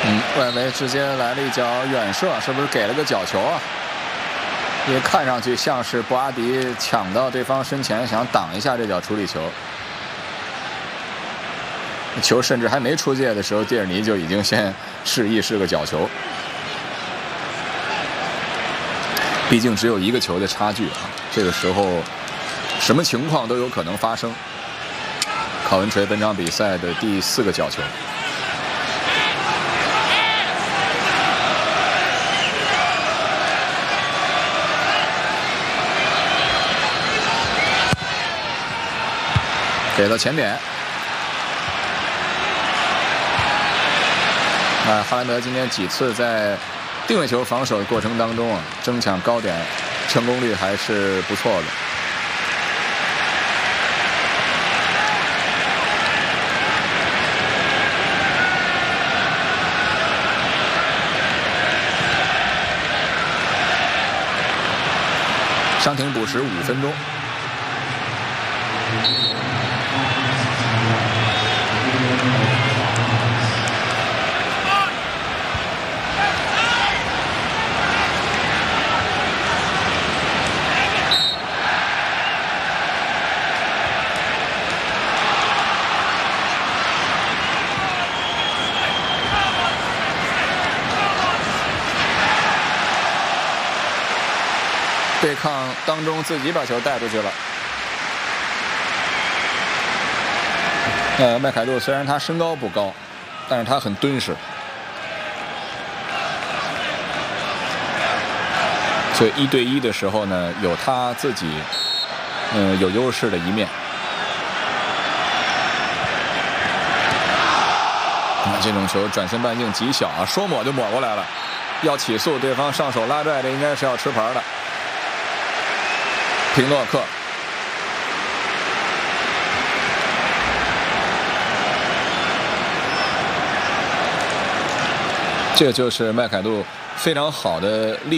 外围直接来了一脚远射，是不是给了个角球啊？也看上去像是布阿迪抢到对方身前，想挡一下这脚处理球。球甚至还没出界的时候，蒂尔尼就已经先示意是个角球。毕竟只有一个球的差距啊，这个时候什么情况都有可能发生。考文垂本场比赛的第4个角球。给到前点，哈兰德今天几次在定位球防守的过程当中争抢高点，成功率还是不错的。伤停补时5分钟。对抗当中自己把球带出去了。麦凯杜虽然他身高不高，但是他很敦实，所以1对1的时候呢，有他自己有优势的一面。这种球转身半径极小啊，说抹就抹过来了，要起诉对方上手拉拽，这应该是要吃牌的。平洛克。这就是麦凯杜非常好的例子。